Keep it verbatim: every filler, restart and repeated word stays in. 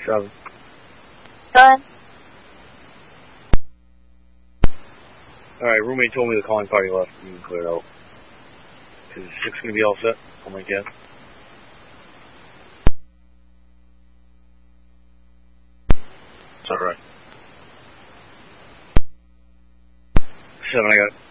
Seven. Seven. Alright, roommate told me the calling party left. You can clear it out. Is six going to be all set? Oh my god. It's alright. Seven, I got it.